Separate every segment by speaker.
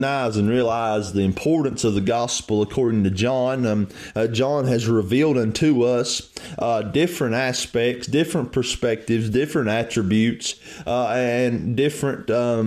Speaker 1: recognize and realize the importance of the gospel according to John. John has revealed unto us different aspects, different perspectives, different attributes, and different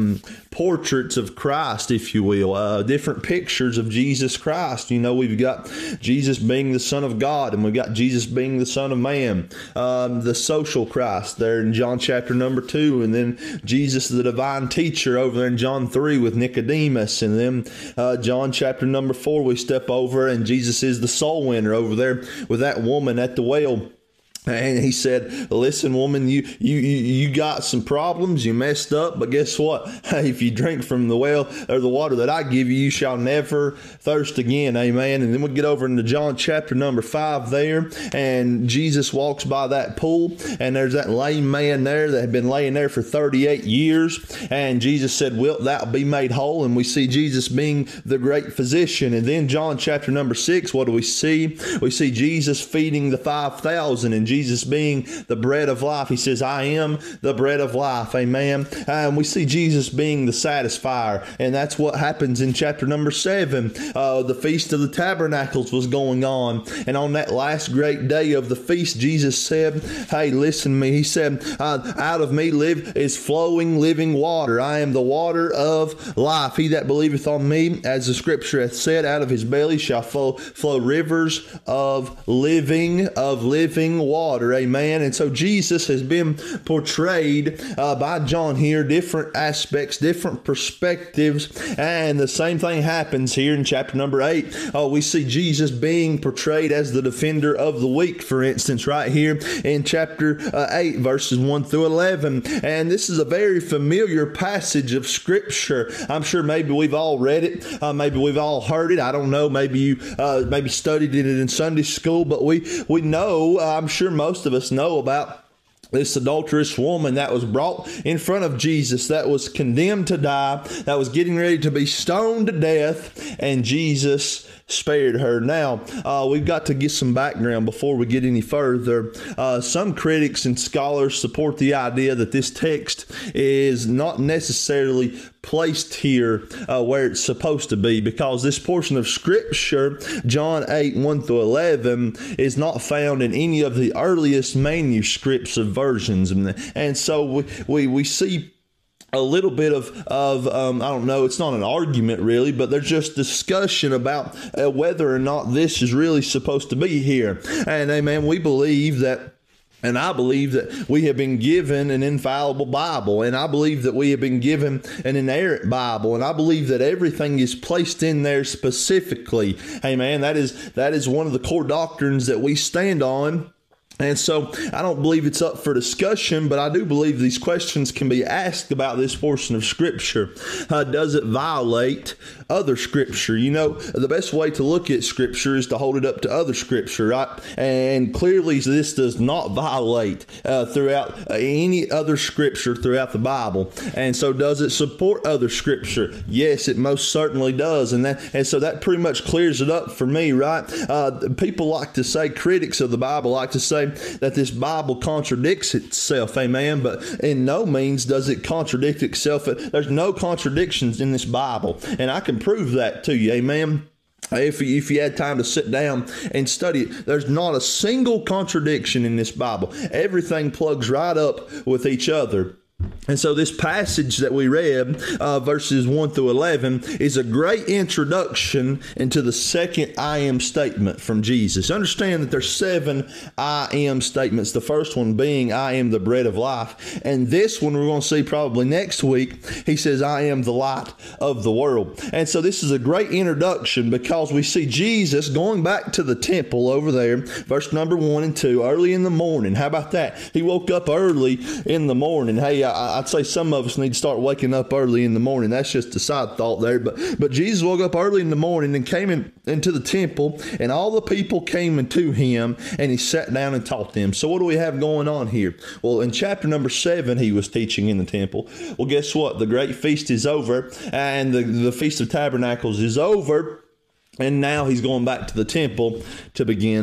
Speaker 1: portraits of Christ, if you will, different pictures of Jesus Christ. You know, we've got Jesus being the Son of God, and we've got Jesus being the Son of Man, the social Christ there in John chapter number 2, and then Jesus the divine teacher over there in John 3 with Nicodemus, and then John chapter number 4 we step over and Jesus is the soul winner over there with that woman at the well. And he said, listen, woman, you got some problems. You messed up. But guess what? If you drink from the well or the water that I give you, you shall never thirst again. Amen. And then we get over into John chapter number 5 there. And Jesus walks by that pool. And there's that lame man there that had been laying there for 38 years. And Jesus said, wilt thou be made whole? And we see Jesus being the great physician. And then John chapter number 6, what do we see? We see Jesus feeding the 5,000 and Jesus being the bread of life. He says, I am the bread of life. Amen. And we see Jesus being the satisfier. And that's what happens in chapter number 7. The Feast of the Tabernacles was going on. And on that last great day of the feast, Jesus said, hey, listen to me. He said, out of me is flowing living water. I am the water of life. He that believeth on me, as the scripture hath said, out of his belly shall flow rivers of living water. Amen. And so Jesus has been portrayed by John here, different aspects, different perspectives. And the same thing happens here in chapter number 8. We see Jesus being portrayed as the defender of the weak, for instance, right here in chapter 8, verses 1 through 11. And this is a very familiar passage of Scripture. I'm sure maybe we've all read it. Maybe we've all heard it. I don't know. Maybe you maybe studied it in Sunday school. But we know, I'm sure most of us know about this adulterous woman that was brought in front of Jesus, that was condemned to die, that was getting ready to be stoned to death, and Jesus spared her. Now, we've got to get some background before we get any further. Some critics and scholars support the idea that this text is not necessarily placed here where it's supposed to be, because this portion of Scripture, John 8, 1 through 11, is not found in any of the earliest manuscripts of versions. And so we see a little bit of I don't know, it's not an argument really, but there's just discussion about whether or not this is really supposed to be here. And amen, we believe that, and I believe that we have been given an infallible Bible, and I believe that we have been given an inerrant Bible, and I believe that everything is placed in there specifically. Amen. That is one of the core doctrines that we stand on. And so I don't believe it's up for discussion, but I do believe these questions can be asked about this portion of Scripture. Does it violate other Scripture? You know, the best way to look at Scripture is to hold it up to other Scripture, right? And clearly this does not violate throughout any other Scripture throughout the Bible. And so does it support other Scripture? Yes, it most certainly does. And so that pretty much clears it up for me, right? People like to say, critics of the Bible like to say that this Bible contradicts itself, amen, but in no means does it contradict itself. There's no contradictions in this Bible, and I can prove that to you, amen. If you had time to sit down and study it, there's not a single contradiction in this Bible. Everything plugs right up with each other. And so this passage that we read, verses 1 through 11, is a great introduction into the second I am statement from Jesus. Understand that there's 7 I am statements. The first one being, I am the bread of life. And this one we're going to see probably next week. He says, I am the light of the world. And so this is a great introduction because we see Jesus going back to the temple over there, verse number 1 and 2, early in the morning. How about that? He woke up early in the morning. Hey, I'd say some of us need to start waking up early in the morning. That's just a side thought there. But Jesus woke up early in the morning and came into the temple, and all the people came into him, and he sat down and taught them. So what do we have going on here? Well, in chapter number 7, he was teaching in the temple. Well, guess what? The great feast is over, and the Feast of Tabernacles is over, and now he's going back to the temple to begin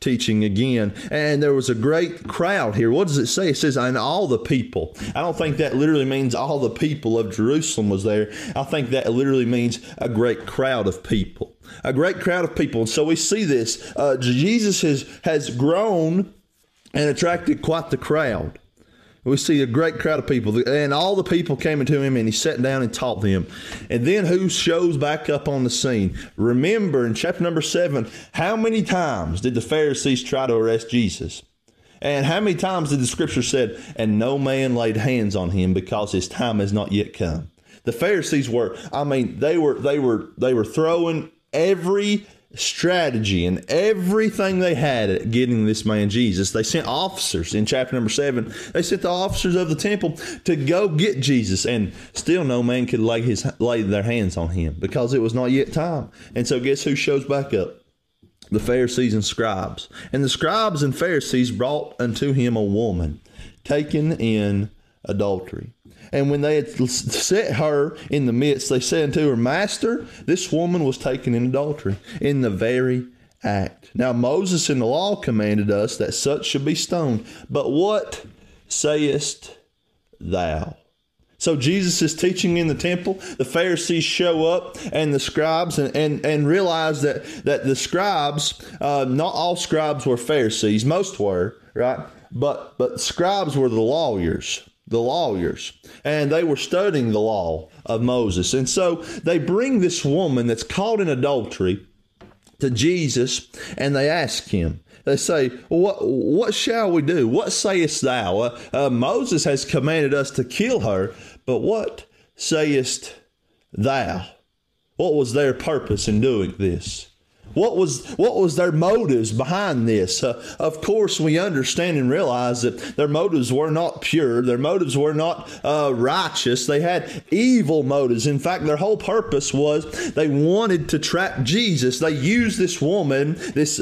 Speaker 1: teaching again. And there was a great crowd here. What does it say? It says, and all the people. I don't think that literally means all the people of Jerusalem was there. I think that literally means a great crowd of people. A great crowd of people. And so we see this. Jesus has grown and attracted quite the crowd. We see a great crowd of people, and all the people came into him, and he sat down and taught them. And then who shows back up on the scene? Remember in chapter number 7, how many times did the Pharisees try to arrest Jesus? And how many times did the scripture said, and no man laid hands on him because his time has not yet come? The Pharisees were, they were throwing every strategy and everything they had at getting this man Jesus. They sent officers in chapter number 7. They sent the officers of the temple to go get Jesus, and still no man could lay their hands on him because it was not yet time. And so guess who shows back up? The Pharisees and scribes. And the scribes and Pharisees brought unto him a woman taken in adultery. And when they had set her in the midst, they said unto her, Master, this woman was taken in adultery in the very act. Now Moses in the law commanded us that such should be stoned. But what sayest thou? So Jesus is teaching in the temple. The Pharisees show up, and the scribes and realize that the scribes, not all scribes were Pharisees. Most were, right? But scribes were the lawyers, and they were studying the law of Moses. And so they bring this woman that's caught in adultery to Jesus, and they ask him. They say, what shall we do? What sayest thou? Moses has commanded us to kill her, but what sayest thou? What was their purpose in doing this? What was their motives behind this? Of course, we understand and realize that their motives were not pure. Their motives were not righteous. They had evil motives. In fact, their whole purpose was they wanted to trap Jesus. They used this woman, this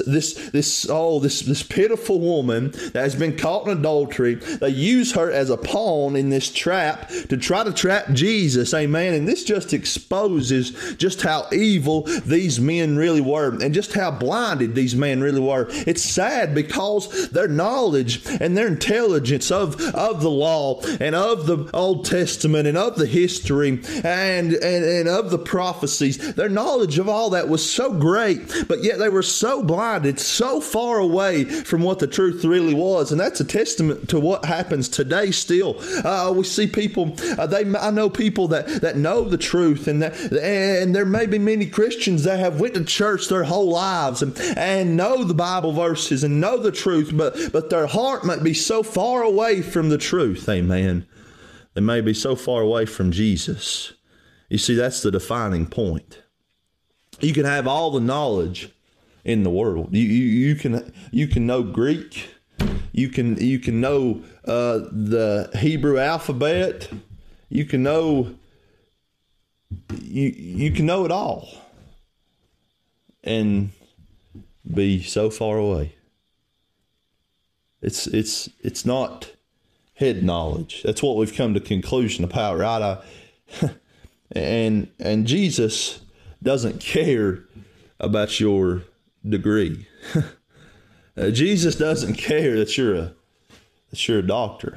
Speaker 1: pitiful woman that has been caught in adultery. They use her as a pawn in this trap to try to trap Jesus. Amen. And this just exposes just how evil these men really were, and just how blinded these men really were. It's sad because their knowledge and their intelligence of the law and of the Old Testament and of the history and of the prophecies, their knowledge of all that was so great, but yet they were so blinded, so far away from what the truth really was. And that's a testament to what happens today still. We see people, I know people that know the truth, and there may be many Christians that have went to church their whole lives and know the Bible verses and know the truth, but their heart might be so far away from the truth. Amen. They may be so far away from Jesus. You see, that's the defining point. You can have all the knowledge in the world. You can know Greek. You can know the Hebrew alphabet. You can know it all and be so far away. It's not head knowledge. That's what we've come to conclusion about, right? And Jesus doesn't care about your degree. Jesus doesn't care that you're a doctor.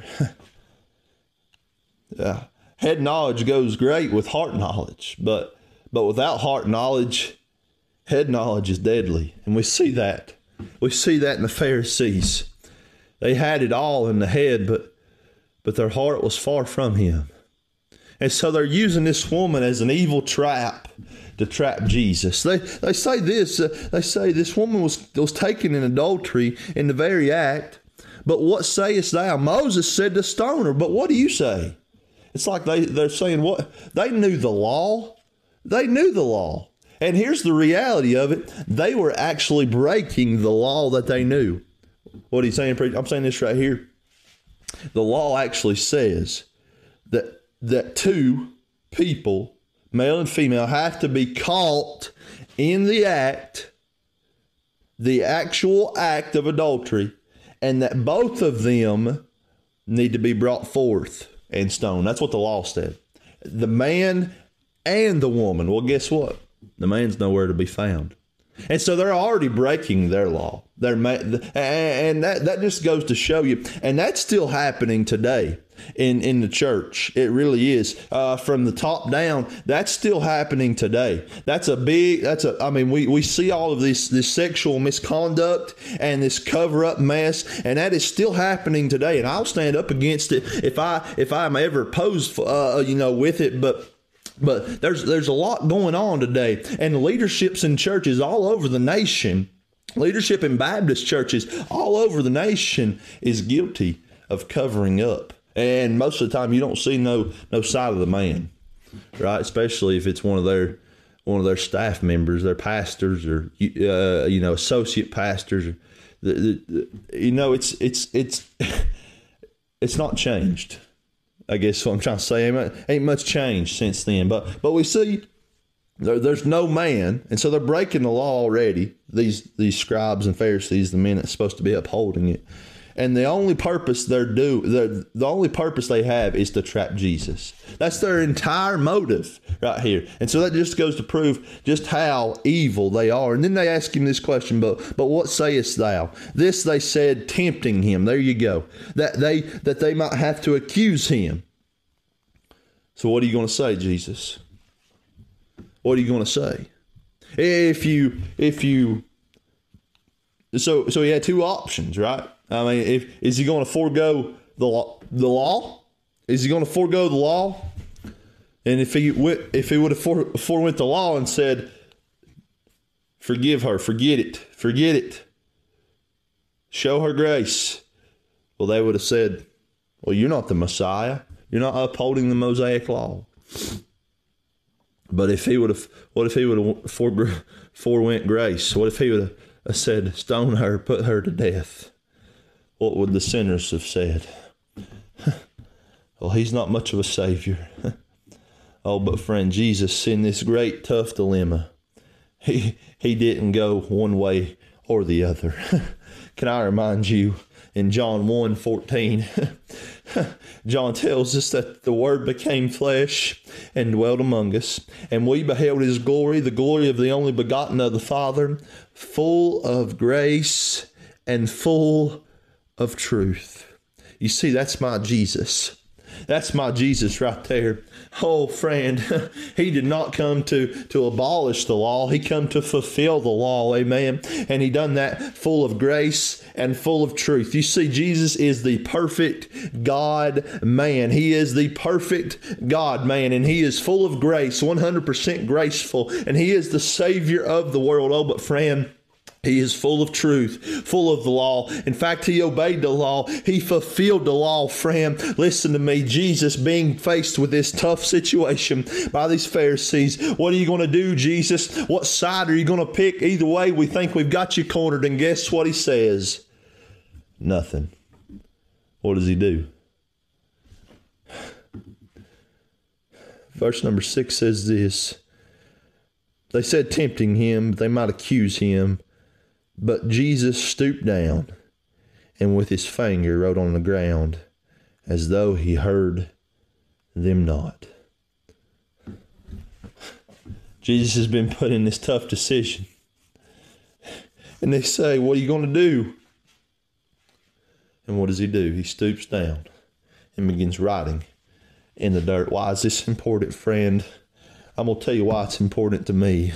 Speaker 1: Head knowledge goes great with heart knowledge, but without heart knowledge, head knowledge is deadly. And we see that. We see that in the Pharisees. They had it all in the head, but their heart was far from him. And so they're using this woman as an evil trap to trap Jesus. They say this. They say this woman was taken in adultery in the very act. But what sayest thou? Moses said to stone her. But what do you say? It's like they're saying what? They knew the law. They knew the law. And here's the reality of it. They were actually breaking the law that they knew. What are you saying, preacher? I'm saying this right here. The law actually says that two people, male and female, have to be caught in the actual act of adultery, and that both of them need to be brought forth and stoned. That's what the law said. The man and the woman. Well, guess what? The man's nowhere to be found. And so they're already breaking their law. And that just goes to show you. And that's still happening today in the church. It really is. From the top down, that's still happening today. We see all of this sexual misconduct and this cover-up mess, and that is still happening today. And I'll stand up against it if I'm ever opposed, with it. But there's a lot going on today, and leaderships in churches all over the nation, leadership in Baptist churches all over the nation is guilty of covering up. And most of the time, you don't see no side of the man, right? Especially if it's one of their staff members, their pastors, or associate pastors. It's not changed. I guess what I'm trying to say, ain't much changed since then. But we see there's no man, and so they're breaking the law already. These scribes and Pharisees, the men that's supposed to be upholding it, and the only purpose the only purpose they have is to trap Jesus. That's their entire motive right here. And so that just goes to prove just how evil they are. And then they ask him this question, but what sayest thou? This they said, tempting him. There you go. That they might have to accuse him. So what are you going to say, Jesus? What are you going to say? So he had two options, right? I mean, is he going to forego the law? Is he going to forego the law? And if he would have forewent the law and said, forgive her, forget it, show her grace, well, they would have said, well, you're not the Messiah. You're not upholding the Mosaic law. But what if he would have forewent grace? What if he would have said, stone her, put her to death? What would the sinners have said? Well, he's not much of a savior. Oh, but friend, Jesus, in this great tough dilemma, he didn't go one way or the other. Can I remind you, in John 1:14, John tells us that the Word became flesh and dwelt among us, and we beheld his glory, the glory of the only begotten of the Father, full of grace and full of truth. You see, that's my Jesus. That's my Jesus right there. Oh, friend, he did not come to abolish the law. He come to fulfill the law. Amen. And he done that full of grace and full of truth. You see, Jesus is the perfect God man. He is the perfect God man, and he is full of grace, 100% graceful, and he is the Savior of the world. Oh, but friend, he is full of truth, full of the law. In fact, he obeyed the law. He fulfilled the law, friend. Listen to me. Jesus being faced with this tough situation by these Pharisees. What are you going to do, Jesus? What side are you going to pick? Either way, we think we've got you cornered. And guess what he says? Nothing. What does he do? Verse number 6 says this. They said, tempting him, they might accuse him. But Jesus stooped down and with his finger wrote on the ground as though he heard them not. Jesus has been put in this tough decision. And they say, what are you going to do? And what does he do? He stoops down and begins writing in the dirt. Why is this important, friend? I'm going to tell you why it's important to me.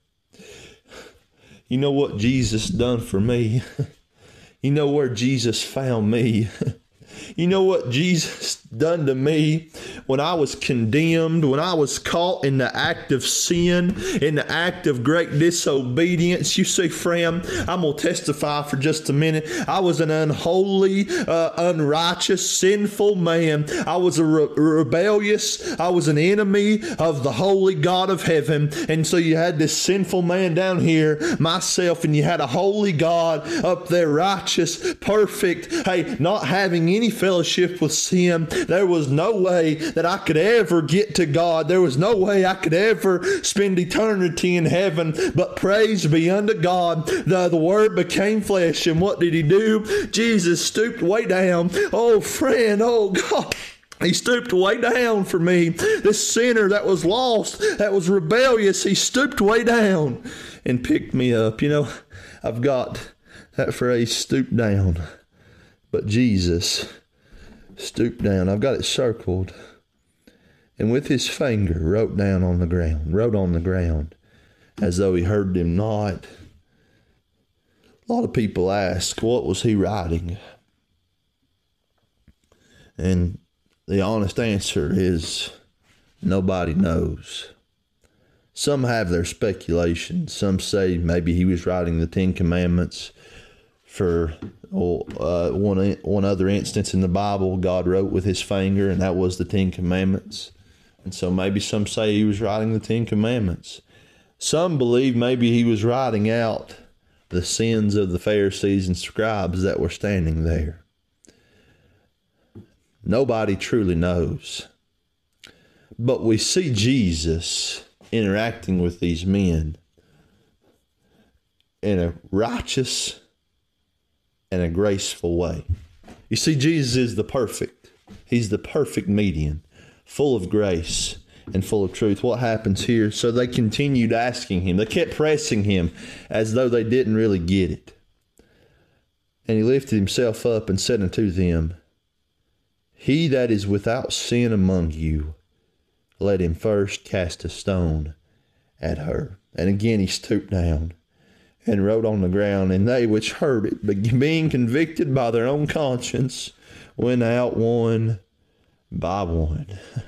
Speaker 1: You know what Jesus done for me? You know where Jesus found me? You know what Jesus done to me when I was condemned, when I was caught in the act of sin, in the act of great disobedience. You see, friend, I'm going to testify for just a minute. I was an unholy, unrighteous, sinful man. I was a rebellious. I was an enemy of the holy God of heaven. And so you had this sinful man down here, myself, and you had a holy God up there, righteous, perfect, hey, not having any fellowship with sin. There was no way that I could ever get to God. There was no way I could ever spend eternity in heaven. But praise be unto God, the Word became flesh. And what did he do? Jesus stooped way down. Oh, friend, oh God. He stooped way down for me. This sinner that was lost, that was rebellious, he stooped way down and picked me up. You know, I've got that phrase, stoop down. But Jesus stooped down. I've got it circled. And with his finger wrote on the ground, as though he heard them not. A lot of people ask, what was he writing? And the honest answer is, nobody knows. Some have their speculation. Some say maybe he was writing the Ten Commandments. For one other instance in the Bible, God wrote with his finger, and that was the Ten Commandments. And so maybe some say he was writing the Ten Commandments. Some believe maybe he was writing out the sins of the Pharisees and scribes that were standing there. Nobody truly knows. But we see Jesus interacting with these men in a righteous and a graceful way. You see, Jesus is the perfect. He's the perfect median, full of grace and full of truth. What happens here? So they continued asking him. They kept pressing him as though they didn't really get it. And he lifted himself up and said unto them, He that is without sin among you, let him first cast a stone at her. And again he stooped down and wrote on the ground. And they which heard it, being convicted by their own conscience, went out one by one.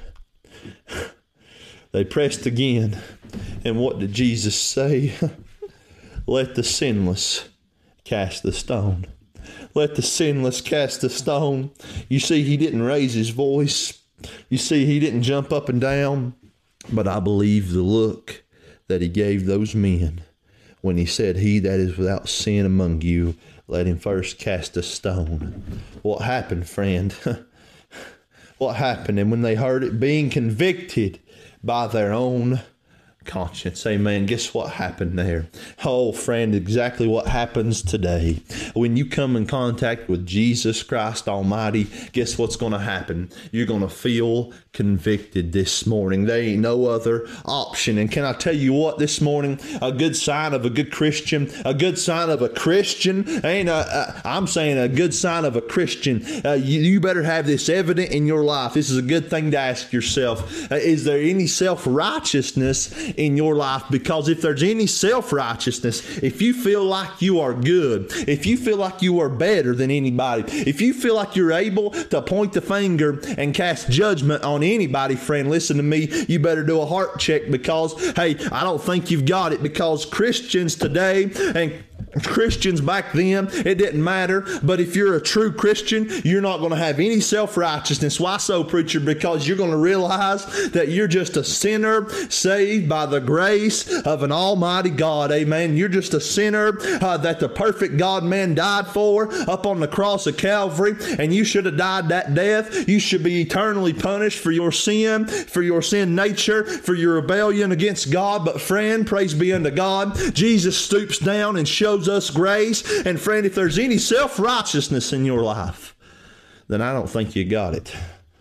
Speaker 1: They pressed again. And what did Jesus say? Let the sinless cast the stone. Let the sinless cast the stone. You see, he didn't raise his voice. You see, he didn't jump up and down. But I believe the look that he gave those men when he said, He that is without sin among you, let him first cast a stone. What happened, friend? What happened? And when they heard it, being convicted by their own conscience. Amen. Guess what happened there? Oh, friend, exactly what happens today. When you come in contact with Jesus Christ Almighty, guess what's going to happen? You're going to feel convicted this morning. There ain't no other option. And can I tell you what this morning? A good sign of a good Christian, a good sign of a Christian, I'm saying a good sign of a Christian. You better have this evident in your life. This is a good thing to ask yourself. Is there any self-righteousness in your life? Because if there's any self-righteousness, if you feel like you are good, if you feel like you are better than anybody, if you feel like you're able to point the finger and cast judgment on anybody, friend, listen to me, you better do a heart check, because, hey, I don't think you've got it, because Christians today and Christians back then, it didn't matter. But if you're a true Christian, you're not going to have any self-righteousness. Why so, preacher? Because you're going to realize that you're just a sinner saved by the grace of an almighty God. Amen. You're just a sinner that the perfect God-man died for up on the cross of Calvary, and you should have died that death. You should be eternally punished for your sin nature, for your rebellion against God. But friend, praise be unto God, Jesus stoops down and shows us grace. And friend, if there's any self-righteousness in your life, then I don't think you got it.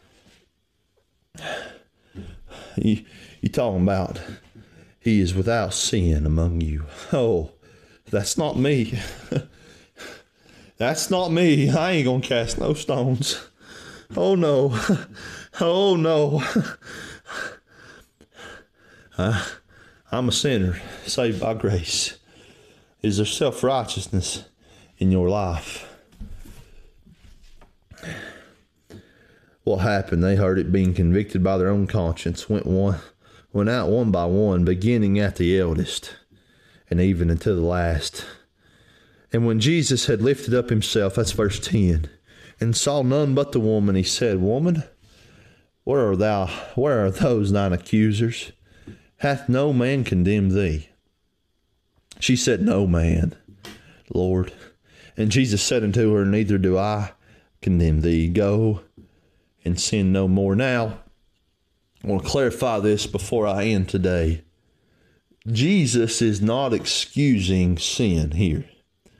Speaker 1: You talking about he is without sin among you. Oh, that's not me. That's not me. I ain't gonna cast no stones. Oh no. Oh no. I'm a sinner saved by grace. Is there self-righteousness in your life? What happened? They heard it, being convicted by their own conscience, went out one by one, beginning at the eldest, and even unto the last. And when Jesus had lifted up himself, that's verse 10, and saw none but the woman, he said, Woman, where are those thine accusers? Hath no man condemned thee? She said, No man, Lord. And Jesus said unto her, Neither do I condemn thee. Go and sin no more. Now, I want to clarify this before I end today. Jesus is not excusing sin here.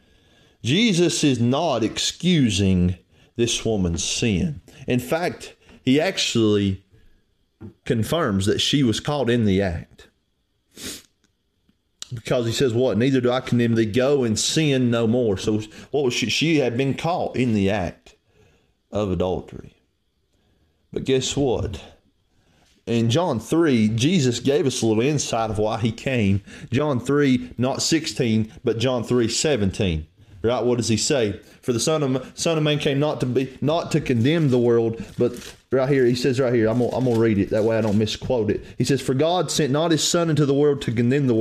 Speaker 1: Jesus is not excusing this woman's sin. In fact, he actually confirms that she was caught in the act. Because he says, what? Neither do I condemn thee. Go and sin no more. So what was she? She had been caught in the act of adultery. But guess what? In John 3, Jesus gave us a little insight of why he came. John 3, not 16, but John 3, 17. Right? What does he say? For the Son of Man came not to condemn the world, but right here, he says right here, I'm gonna read it, that way I don't misquote it. He says, for God sent not his Son into the world to condemn the world,